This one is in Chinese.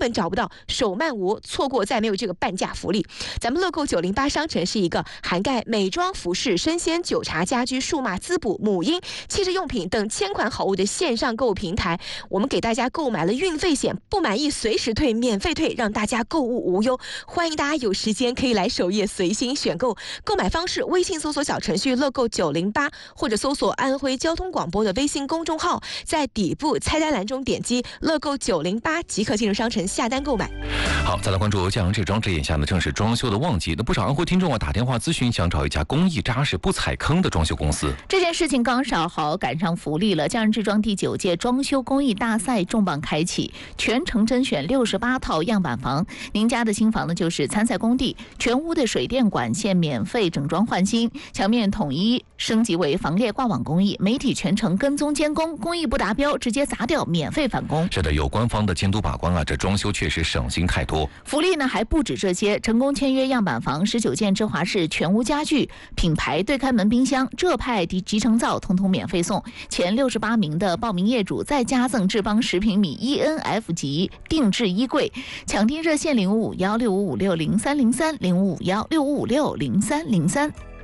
本找不到，手慢无，错过再没有这个半价福利。咱们乐购908商城是一个涵盖美妆、服饰、生鲜、酒茶、家居、数码滋补、母婴、汽车用品等千款好物的线上购物平台。我们给大家购买了运费险，不满意随时退，免费退，让大家购物无忧。欢迎大家有时间可以来首页随心选购。购买方式：微信搜索小程序乐购908，或者搜索安徽交通广播的微信公众号，在底部菜单栏中点击乐购908即可进入商城下单购买。 好，再来关注江阳这桩，这眼下呢正是装修的旺季，那不少安徽听众打电话咨询，想找一家工艺扎实、不踩坑的装修公司。 这件事情刚好赶上福利了，江阳制装第9届装修工艺大赛重磅开启，全程甄选68套样板房。您家的新房呢，就是参赛工地，全屋的水电管线免费整装换新，墙面统一升级为防裂挂网工艺，媒体全程跟踪监工，工艺不达标直接砸掉，免费返工。 是的，有官方的监督把关这装修确实省心太多。 福利呢还不止这些，成功签约样板房19件芝华士全屋家具、品牌对开门冰箱、浙派集成灶统统免费送，前68名的报名业主再加赠智邦10平米 ENF 级定制衣柜。抢订热线055165560303 055165560303。